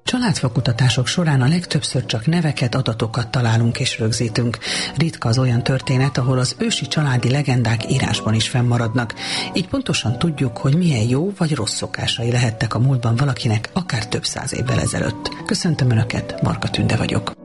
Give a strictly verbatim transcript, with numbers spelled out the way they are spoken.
Családfakutatások során a legtöbbször csak neveket, adatokat találunk és rögzítünk. Ritka az olyan történet, ahol az ősi családi legendák írásban is fennmaradnak. Így pontosan tudjuk, hogy milyen jó vagy rossz szokásai lehettek a múltban valakinek, akár több száz évvel ezelőtt. Köszöntöm Önöket, Marka Tünde vagyok.